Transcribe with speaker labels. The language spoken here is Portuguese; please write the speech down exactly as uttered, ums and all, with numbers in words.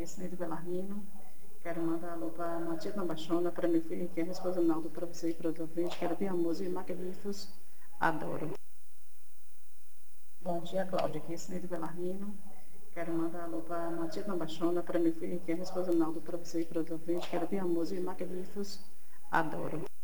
Speaker 1: Neide Belarmino. Quero mandar alô para Matilde Baixona, para meu filho que é minha esposa Naldo, para você e para os ouvintes. Quero bem a música Magníficos. Adoro. Bom dia, Cláudia. Aqui é Neide Belarmino. Quero mandar alô para Matilde Baixona, para meu filho que é minha esposa Naldo, para você e para os ouvintes. Quero bem a música Magníficos. Adoro.